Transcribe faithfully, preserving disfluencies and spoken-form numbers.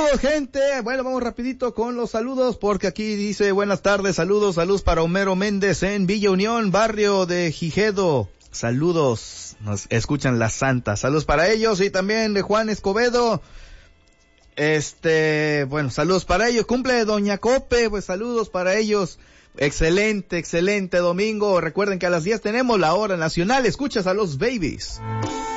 gente. Bueno, vamos rapidito con los saludos porque aquí dice buenas tardes, saludos, saludos para Homero Méndez en Villa Unión, barrio de Gijedo. Saludos, nos escuchan las santas. Saludos para ellos y también de Juan Escobedo. Este, bueno, saludos para ellos. Cumple Doña Cope, pues saludos para ellos. Excelente, excelente domingo. Recuerden que a las diez tenemos la hora nacional. Escuchas a los Babies.